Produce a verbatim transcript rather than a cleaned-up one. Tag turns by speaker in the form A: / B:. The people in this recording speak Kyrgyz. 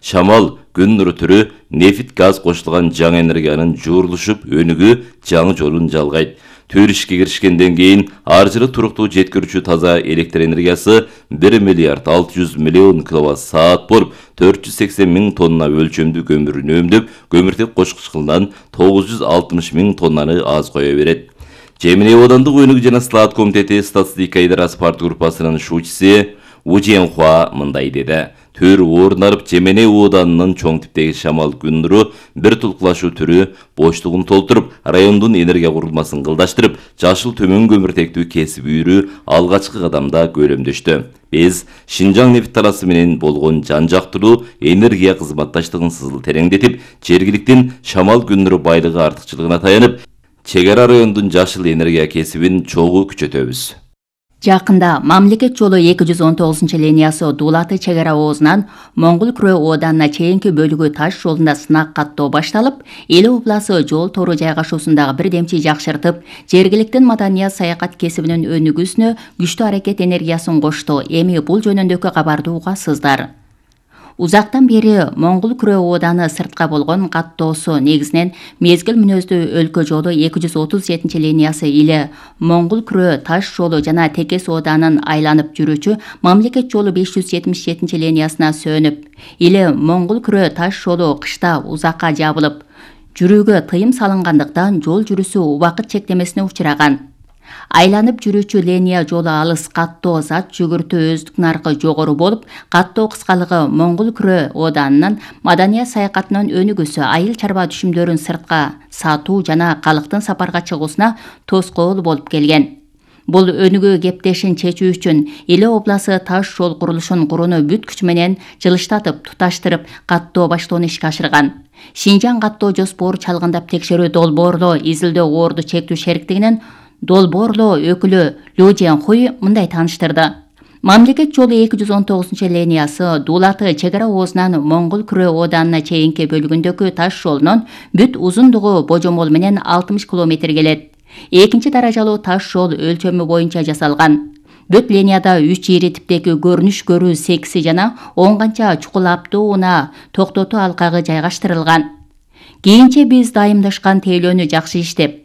A: шамал, күн нуру түрү, нефит газ кошулган жаңы энергиянын жуурулушуп өнүгүү жаңы жолун жалгайт. Төр ишке киришкенден кийин ар жылы туруктуу жеткирүүчү таза электр энергиясы бир миллиард алты жүз миллион киловатт саат болуп, төрт жүз сексен миң тонна өлчөмдүү көмүрүн өңдөп, көмүртек кошкучкулдан тогуз жүз алтымыш миң тоннаны аз кое берет. Жемине оодандык өнүгүү жана слаат комитети статистика идарасы парт группасынын шуучусы У Жиенхуа мындай деди. Төр орнарып Жемене ооданынын чоң типтеги шамал күн нуру бир тулкулашуу түрү боштугун толтуруп, райондун энергия курулмасын кылдаштырып, жашыл төмөн көмүртектүү кесип үйрүү алгачкы кадамда көлөмдөштү. Биз Шинжаң нефт таласы менен болгон жан жактылуу энергия кызматташтыгын сызыл тереңдетип, жергиликтин шамал күн нуру байлыгы артыкчылыгына таянып, чек ара райондун жашыл энергия кесибин чогуу күчөтөбүз.
B: Жакында мамлекет жолу эки жүз он тогузунчу линиясы Дулаты чек ара оозунан Моңгул Күрөө ооданына чейинки бөлүгү таш жолунда сынак каттоо башталып, эл обласы жол тору жайгашуусундагы бирдемчи жакшыртып, жергиликтин маданият саякат кесибинин өнүгүүсүнө күчтүү аракет энергиясын кошту. Эми бул жөнүндөгү кабарды угасыздар. Узактан бери Моңгул Күрөө ооданы сыртка болгон каттоосу негизинен мезгил мүнөздүү өлкө жолу эки жүз отуз жетинчи линиясы иле Моңгул Күрөө таш жолу жана Текес ооданын айланып жүрүүчү мамлекет жолу беш жүз жетимиш жетинчи линиясына сөнүп, иле Моңгул Күрөө таш жолу кышта узакка жабылып, жүрүүгө тыйым салынгандыктан жол жүрүүсү убакыт чектемесине учураган. Айланып жүрүүчү линия жолу алыс, каттоо зат жүгүртүү өздүк наркы жогору болуп, каттоо кыскалыгы Моңгул Күрөө ооданынын маданият саякатынын өнүгүүсү, айыл чарба түшүмдөрүн сыртка сатуу жана калктын сапарга чыгуусуна тоскоол болуп келген. Бул өнүгүү кептешин чечүү үчүн Иле обласы таш жол курулушун курууну бүт күч менен жылыштатып, туташтырып, каттоо баштоону ишке ашырган. Шинжаң каттоо жоспору чалгындап текшерүү долбоорлоо изилдөө оорду чектүү шериктигинин долбоорлоо өкүлү Лю Жиенхуй мындай тааныштырды. Мамлекет жолу эки жүз он тогузунчу линиясы Дулаты чек ара оозунан Моңгул Күрөө ооданына чейинки бөлүгүндөгү таш жолунун бүт узундугу божомол менен алтымыш километр келет. Экинчи даражалуу таш жол өлчөмү боюнча жасалган. Бүт линияда үч ири типтеги көрүнүш көрүү сексси жана он канча чукулаптуу унаа токтотуу алкагы жайгаштырылган. Кийинче биз дайымдашкан тейлөөнү жакшы иштеп,